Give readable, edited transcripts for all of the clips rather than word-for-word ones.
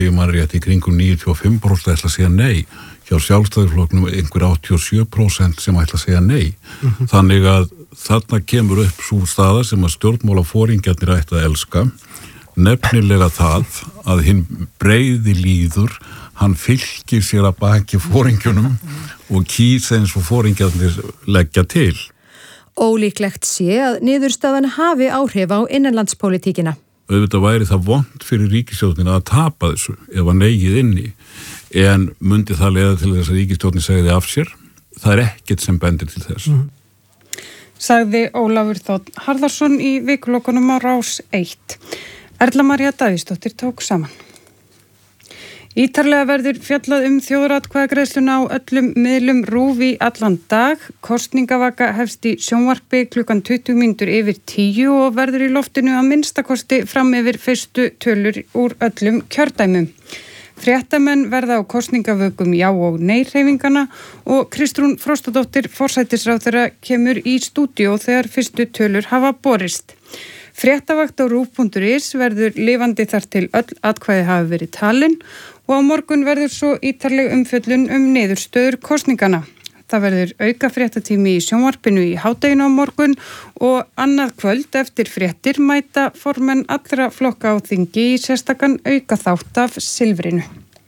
Ég man rétt í kringum 95% ætla að segja nei. Hjá Sjálfstæðisflokknum einhver 87% sem ætla að segja nei. Þannig að þarna kemur upp sú staða sem að stjórnmálaforingjarnir ætti að elska, nefnilega það að hinn breiði líður, hann fylgir sér að baki foringjunum og kýs eins og foringjarnir leggja til. Ólíklegt sé að niðurstaðan hafi áhrif á innanlandspólitíkina. Auðvitað væri það vont fyrir ríkisstjórnina að tapa þessu ef að negið inni, en mundi það leiða til þess að ríkisstjórnin segði af sér. Það er ekkert sem bendir til þess. Sagði Ólafur Þ. Harðarsson í vikulokunum á Rás 1. Erla María Davíðsdóttir tók saman. Ítarlega verður fjallað þjóðaratkvæðagreiðsluna á öllum miðlum RÚV í allan dag. Kosningavaka hefst í sjónvarpi klukkan 20 mínútur yfir 10 og verður í loftinu að minnstakosti fram yfir fyrstu tölur úr öllum kjördæmum. Fréttamenn verða á kosningavökum já og nei hreyfingana og Kristrún Frostadóttir forsætisráðherra kemur í stúdíó þegar fyrstu tölur hafa borist. Fréttavakt á RÚV.is verður lifandi þar til öll atkvæði hafi verið talin og á morgun verður svo ítarleg umfjöllun niðurstöður kosningana. Það verður auka fréttatími í sjónvarpinu í hádeginu á morgun og annað kvöld eftir fréttir mæta formenn allra flokka á þingi í sérstakan auka þátt af silfrinu.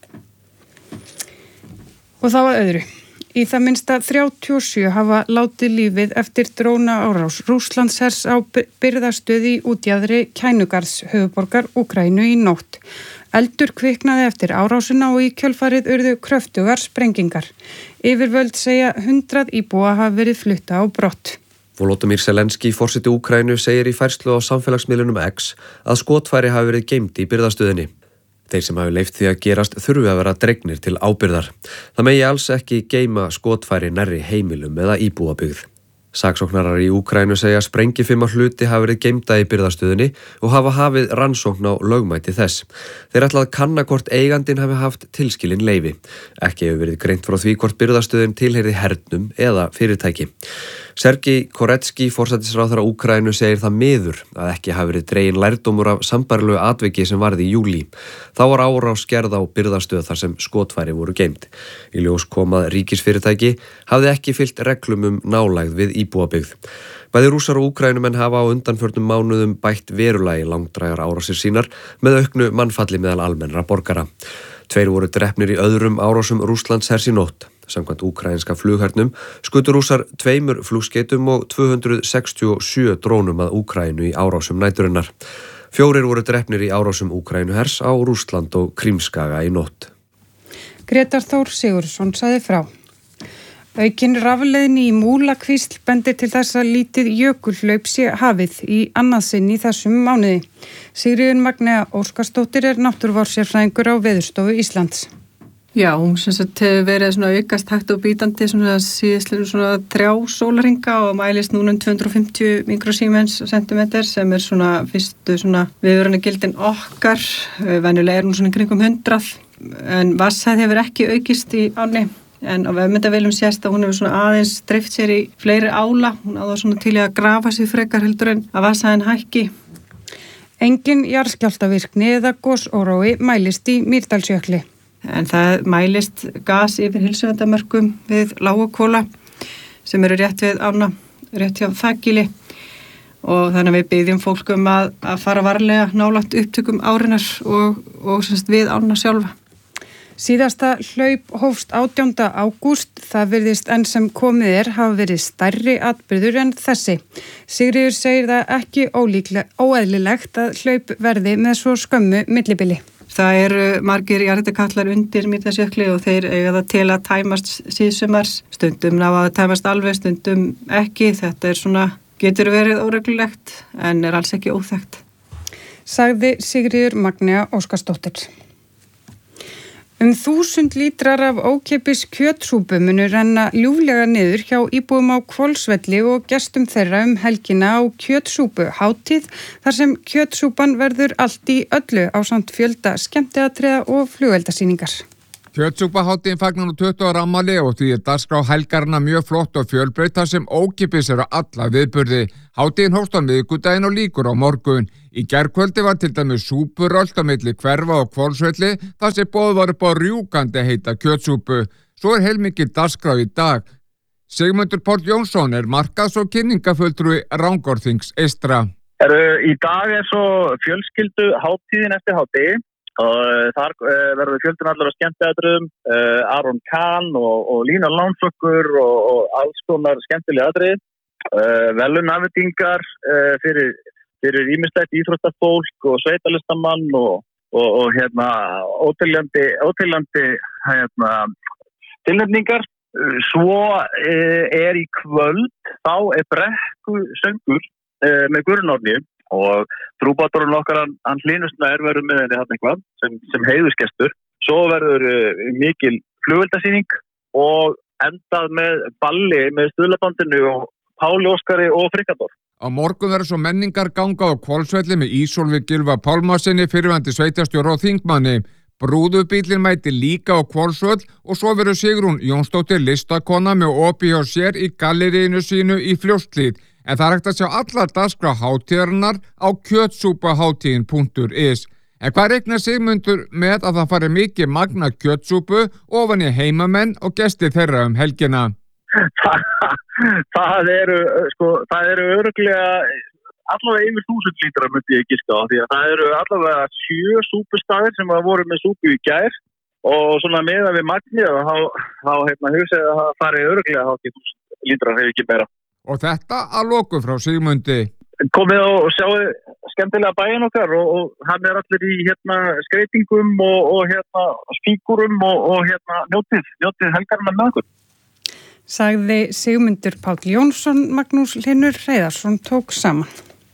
Og þá að öðru. Í það minnsta 37 hafa látið lífið eftir drónaárás Rússlandshers á birgðastöð í útjaðri Kænugarðs höfuðborgar Úkraínu í nótt. Eldur kviknaði eftir árásina og í kjölfarið urðu kröftugar sprengingar. Yfirvöld segja 100 íbúa hafa verið flutta á brott. Volodymyr Zelenský, forseti Úkraínu, segir í færslu á samfélagsmiðlunum X að skotfæri hafi verið geymt í birgðastöðinni. Þeir sem hafi leyft því að gerast þurfi að vera dregnir til ábyrgðar. Það megi alls ekki geyma skotfæri nærri heimilum eða íbúabyggð. Saksóknarar í Úkraínu segja að sprengifima hluti hafi verið geymda í birgðastöðinni og hafa hafið rannsókn á lögmæti þess. Þeir ætla að kanna hvort eigandinn hafi haft tilskilin leyfi. Ekki hefur verið greint frá því hvort birgðastöðin tilheyrði hernum eða fyrirtæki. Sergej Koretský, forsætisráðherra Úkraínu, segir það miður að ekki hafi verið dregin lærdómur af sambærilegu atviki sem varði í júlí. Þá var árás gerð á birgðastöð þar sem skotfæri voru geymd. Í ljós kom að ríkisfyrirtæki hafði ekki fylgt reglum nálægð við íbúabyggð. Bæði Rússar og Úkraínumenn hafa á undanförnum mánuðum bætt verulega í langdrægar árásir sínar með auknu mannfalli meðal almennra borgara. 2 voru drepnir í öðrum árásum Rússlandshers í nótt. Samkvæmt úkraínska flughernum skutu Rússar 2 flugskeytum og 267 drónum að Úkraínu í árásum næturinnar. 4 voru drepnir í árásum Úkraínuhers á Rússland og Krímskaga í nótt. Grétar Þór Sigurðsson sagði frá. Aukin rafleiðni í Múlakvísl bendir til þess að lítið jökulhlaup sé hafið í annað sinn í þessum mánuði. Sigríður Magnea Óskarsdóttir er náttúruvárssérfræðingur á Veðurstofu Íslands. Já, hún hefur verið svona aukast hægt og bítandi síðastlega svona 3 sólarhringa og mælist núna 250 mikrosímens sentimeter sem er svona fyrstu svona viðvörunargildin okkar. Venjulega er hún svona kringum 100 en vatnshæð hefur ekki aukist í ánni. En á vefmyndavélum sést að hún hefur svona aðeins dreift sér í fleiri ála. Hún á það svona til að grafa sig frekar heldur en að vatnshæðin hækki. Engin jarðskjálftavirkni eða gosórói mælist í Mýrdalsjökli. En það mælist gas yfir heilsuverndarmörkum við Lágakóla sem eru rétt við ána, rétt hjá Þakkili og þannig að við byggjum fólk að fara varlega nálægt upptökum árinnar og við ána sjálfa. Síðasta hlaup hófst 18. ágúst. Það virðist enn sem komið hafa verið stærri atburður en þessi. Sigríður segir það ekki óeðlilegt að hlaup verði með svo skömmu millibili. Það eru margir jarðhitakatlar undir Mýrdalsjökli og þeir eiga það til að tæmast síðsumars. Stundum ná að tæmast alveg, stundum ekki. Þetta er svona, getur verið óreglulegt en er alls ekki óþekkt. Sagði Sigríður Magnea Óskarsdóttir. 1000 lítrar af ókeypis kjötsúpu munu renna ljúflega niður hjá íbúum á Hvolsvelli og gestum þeirra helgina á kjötsúpu hátíð þar sem kjötsúpan verður allt í öllu ásamt fjölda skemmtiatriða og flugeldasýningar. Kjötsúpuhátíðin fagnar nú 20 ára afmæli og því dagskrá helgarinnar mjög flott og fjölbreytt þar sem ókeypis eru alla viðburði. Hátíðin hófst á miðvikudaginn og lýkur á morgun. Í gærkvöldi var til dæmis súpuröld á milli Hverfa og Hvolsvelli þar sem boðið var upp á rjúkandi heita kjötsúpu. Svo heilmikil dagskrá í dag. Sigmundur Páll Jónsson markaðs- og kynningafulltrúi Rangárþings eystra. Í dag svo fjölskyldu hátíðin eftir hádegi. Og þar verður fjöldin allar á skemmtiatriðum, Aron Kahn og Lína Lánsokkur og alls konar skemmtilega atriði, velunafendingar fyrir ýmislegt íþróttafólk og sveitalistamann og óteljandi tilnefningar. Svo í kvöld, þá brekkusöngur með Guðrúnu Árnýju. Og trúbátorinn okkar, hann Hlynur Snær verður með henni þarna eitthvað sem heiðursgestur. Svo verður mikil flugeldasýning og endað með balli með Stuðlabandinu og Páli Óskari og Frikador. Á morgun verður svo menningarganga á Hvolsvelli með Ísólfi Gylfa Pálmasyni, fyrrverandi sveitarstjóra og þingmanni. Brúðubíllinn mæti líka á Hvolsvöll og svo verður Sigrún Jónsdóttir listakona með opið hjá sér í galleríinu sínu í Fljótshlíð. En það hægt að sjá alla dagskrá hátíðarinnar á kjötsúpuhátíðin.is. En hvað reiknar Sigmundur með að það fari mikið magna kjötsúpu ofan í heimamenn og gesti þeirra helgina? Það eru örugglega allavega yfir 1000 lítrar myndi ég giska á, því að það eru allavega 7 súpustaðir sem voru með súpu í gær og svona meðan við magnið þá hugsaði að það fari örugglega 1000 lítrar hefur ekki meira. Og þetta að loku frá Sigmundi. Komið og sjáu skemmtilega bæinn okkar og hann allir í skreitingum og spíkurum og njótið helgarinnar með okkur. Sagði Sigmundur Páll Jónsson. Magnús Hlynur Hreiðarsson tók saman.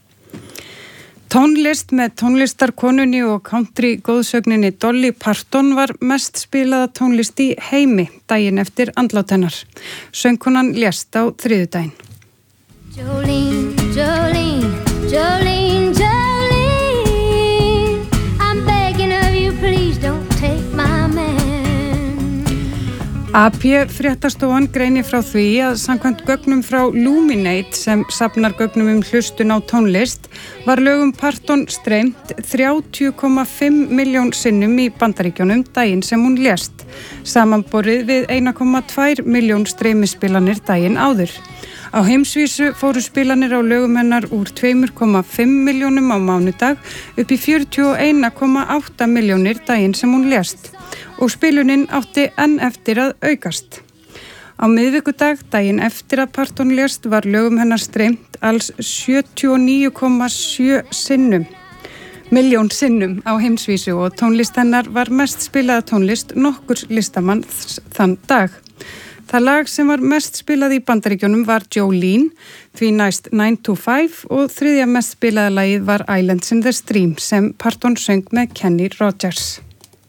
Tónlist með tónlistarkonunni og country góðsögninni Dolly Parton var mest spilaða tónlist í heimi daginn eftir andlát hennar. Söngkonan lést á þriðjudaginn. Jolene, Jolene, Jolene, Jolene, I'm begging of you, please don't take my man. AP fréttastofan greinir frá því að samkvæmt gögnum frá Luminate sem safnar gögnum hlustun á tónlist var lögum Parton streymt 30,5 milljón sinnum í Bandaríkjunum daginn sem hún lést, samanborið við 1,2 milljón streymispilanir daginn áður. Á heimsvísu fóru spilanir á lögum hennar úr 2,5 milljónum á mánudag upp í 41,8 milljónir daginn sem hún lést og spilunin átti enn eftir að aukast. Á miðvikudag, daginn eftir að Parton lést, var lögum hennar streymt alls 79,7 milljón sinnum á heimsvísu og tónlist hennar var mest spilaða tónlist nokkurs listamann þann dag. Það lag sem var mest spilað í Bandaríkjunum var Jolene, því næst 9 to 5 og þriðja mest spilaða lagið var Islands in the Stream sem Parton söng með Kenny Rogers.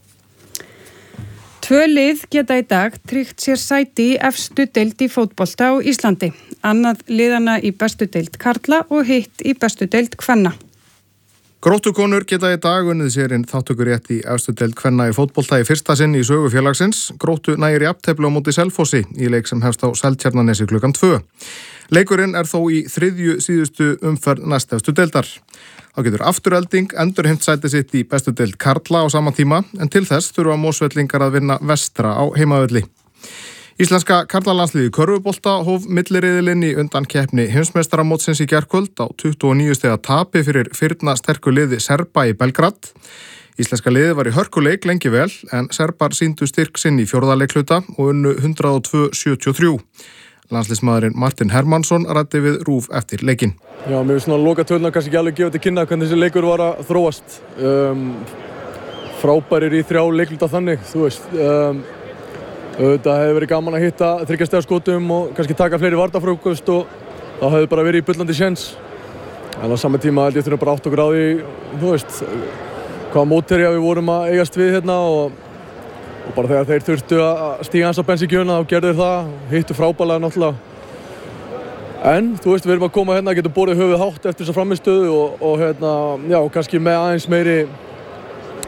2 lið geta í dag tryggt sér sæti í efstu deild í fótbolta á Íslandi. Annað liðana í bestu deild karla og hitt í bestu deild kvenna. Gróttukonur geta í dag unnið sér inn þátttökurétt í efstu deild kvenna í fótbolta í fyrsta sinn í sögu félagsins. Gróttu nægir jafntefli á móti Selfossi í leik sem hefst á Seltjarnarnesi klukkan 2. Leikurinn þó í 3. síðustu umferð næstefstu deildar. Þá getur Afturelding endurheimt sæti sitt í bestu deild karla á sama tíma en til þess þurfa Mosfellingar að vinna Vestra á heimavelli. Íslenska karlalandsliðið í körfubolta hóf milliriðilinn í undankeppni heimsmeistaramótsins í gærkvöld á 29 stiga tapi fyrir fyrna sterku liði Serba í Belgrad. Íslenska liðið var í hörkuleik lengi vel en Serbar sýndu styrk sinn í fjórða leikhluta og unnu 102-73. Landsliðsmaðurinn Martin Hermannsson ræddi við RÚV eftir leikinn. Já, mér finnst svona loka töluna kannski ekki alveg gefa til kynna hvernig þessi leikur var að þróast. Frábærir í 3 leikhluta þannig, þú veist. Þetta hefði verið gaman að hitta 3 stiga skotum og kannski taka fleiri varnarfrákast og þá hefði bara verið í bullandi séns. En á sama tíma held ég þurfum bara átt okkur á því, þú veist, hvaða mótherja við vorum að eigast við hérna og bara þegar þeir þurftu að stíga hans á bensíngjöfuna þá gerðu þeir það, hittu frábærlega náttúrulega. En, þú veist, við erum að koma hérna, getum borið höfuð hátt eftir þessa frammistöðu og hérna, já, kannski með aðeins meiri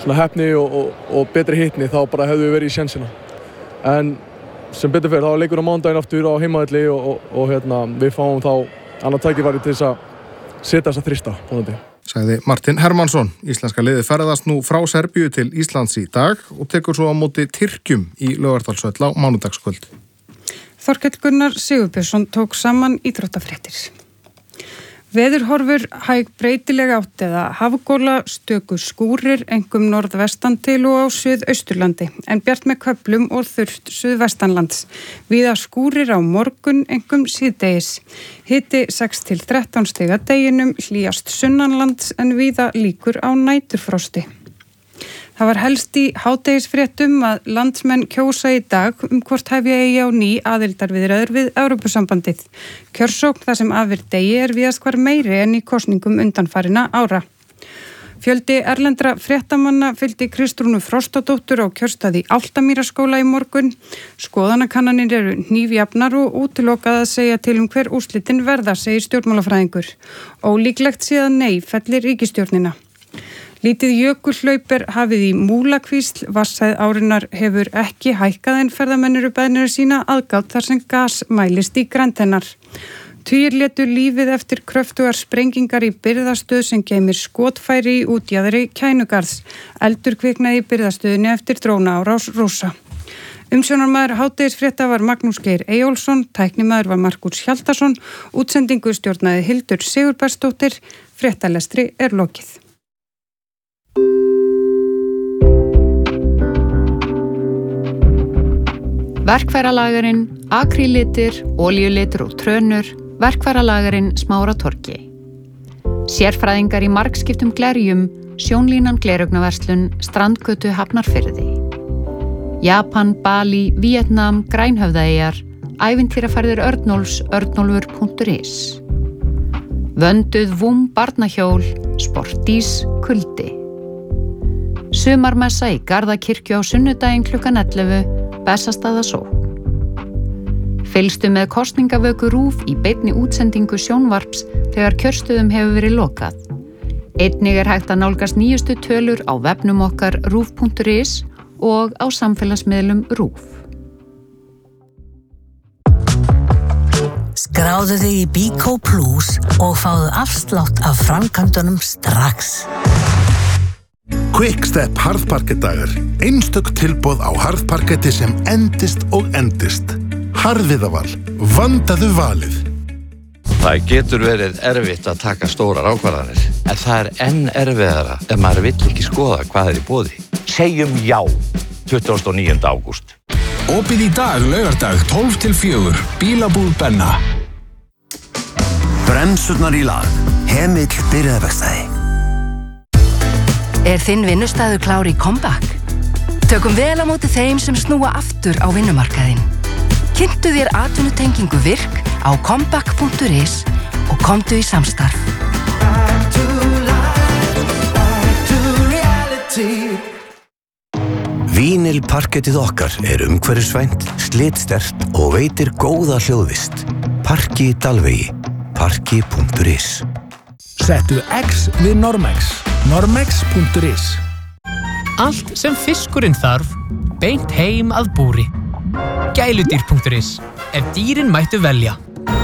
svona heppni og betri hitni þá bara hefðu við verið í sénsina. En sem betur fyrir þá leikur á mánudaginn aftur á heimavelli og við fáum þá annað tækifæri til þess að setja þessa þrista vonandi. Sagði Martin Hermannsson. Íslenska liðið ferðast nú frá Serbíu til Íslands í dag og tekur svo á móti Tyrkjum í Laugardalshöll á mánudagskvöld. Þorkell Gunnar Sigurbjörnsson tók saman íþróttafréttir. Veðurhorfur hæg breytileg átt eða hafgóla, stöku skúrir, einkum norðvestan til og á suðausturlandi, en bjart með köflum og þurrt suðvestanlands. Víða skúrir á morgun, einkum síðdegis. Hiti 6 til 13 stig að deginum, hlýjast sunnanlands en víða líkur á næturfrosti. Það var helst í hádegisfréttum að landsmenn kjósa í dag hvort hefja eigi á ný aðildarviðræður við Evrópusambandið. Kjörsókn þar sem afir degi víðast hvar meiri en í kosningum undanfarinna ára. Fjöldi erlendra fréttamanna fylgdi Kristrúnu Frostadóttur á kjörstað í Álftamýraskóla í morgun. Skoðanakannanir eru hnífjafnar og útilokað að segja til hver úrslitin verða, segir stjórnmálafræðingur. Ólíklegt sé að nei fellir ríkisstjórnina. Lítið jökulhlaup hafið í Múlakvísl, vatnshæð árinnar hefur ekki hækkað en ferðamenn eru beðnir að sýna aðgát þar sem gas mælist í grennd hennar. Tugir létu lífið eftir kröftugar sprengingar í birgðastöð sem geymir skotfæri í útjaðri Kænugarðs. Eldur kviknaði í birgðastöðinni eftir drónaárás Rússa. Umsjónarmaður hádegisfrétta var Magnús Geir Eyjólfsson, tæknimaður var Markús Hjaldarsson, útsendingu stjórnaði Hildur Sigurbergsdóttir, fréttalestri lokið. Verkfæralagarinn, akrílitir, olíulitir og trönur, verkfæralagarinn Smáratorgi. Sérfræðingar í margskiptum glerjum, sjónlínan gleraugnverslun, strandgötu Hafnarfirði. Japan, Bali, Vietnam, Grænhöfðaeyjar, ævintýraferðir Örnólfs, örnólfur.is. Vönduð Vúm barnahjól, Sportís, Kuldi. Sumarmessa í Garðakirkju á sunnudaginn klukkan 11, Bessastaðasókn. Fylgstu með kosningavöku RÚV í beinni útsendingu sjónvarps þegar kjörstöðum hefur verið lokað. Einnig hægt að nálgast nýjustu tölur á vefnum okkar rúv.is og á samfélagsmiðlum RÚV. Skráðu þig í Bíkó Plus og fáðu afslátt af framkvæmdunum strax. Quickstep harðparkettdagar. Einstök tilboð á harðparketti sem endist og endist. Harðviðaval. Vandaðu valið. Það getur verið erfitt að taka stórar ákvarðanir, en það enn erfiðara ef maður vill ekki skoða hvað í boði. Segjum já, 29. ágúst. Opið í dag, laugardag, 12 til 4, Bílabúð Benna. Bremsurnar í lag. Hemill byrjaðarverkstæði. Þinn vinnustæður klár í comeback? Tökum vel á móti þeim sem snúa aftur á vinnumarkaðinn. Kynntu þér atvinnutengingu virk á comeback.is og komdu í samstarf. Vínilparkettið okkar umhverfisvænt, slitsterkt og veitir góða hljóðvist. Parki Dalvegi. Parki.is. Settu X við Normex. Normex.is. Allt sem fiskurinn þarf, beint heim að búri. Gæludýr.is. Ef dýrin mættu velja.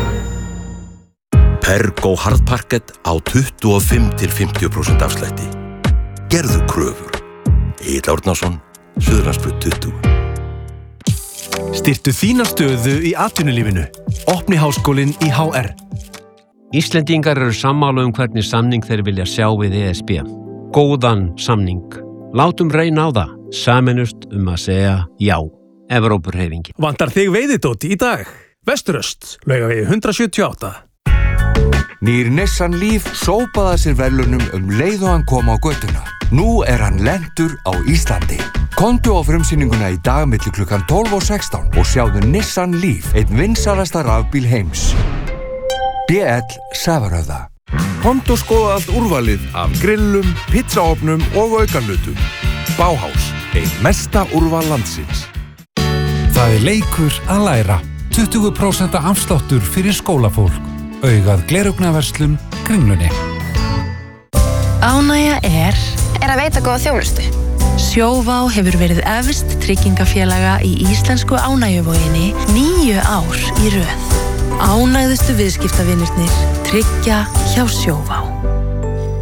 Pergo harðparkett á 25-50% afslætti. Gerðu kröfur. Egill Árnason, Suðurlandsbraut 20. Styrktu þína stöðu í atvinnulífinu. Opni háskólinn í HR. Íslendingar eru sammála hvernig samning þeir vilja sjá við ESB. Góðan samning. Látum reyna á það. Sameinust að segja já. Evrópuhreyfingin. Vantar þig veiðidót í dag? Vesturöst, Laugavegi 178. Nýr Nissan Leaf sópaði sér verðlaunum leið og hann kom á götuna. Nú hann lentur á Íslandi. Komdu á frumsýninguna í dag milli klukkan 12 og 16 og sjáðu Nissan Leaf, einn vinsælasta rafbíl heims. BL Safarhöfða. Komdu og skoða allt úrvalið af grillum, pizzaofnum og aukalutum. Bauhaus, einn mesta úrval landsins. Það leikur að læra. 20% afsláttur fyrir skólafólk. Augað gleraugnverslun Kringlunni. Ánægja er að veita góða þjónustu. Sjóvá hefur verið efst tryggingafélaga í íslensku ánægjuvoginni 9 ár í röð. Ánægðustu viðskiptavinirnir tryggja hjá Sjóvá.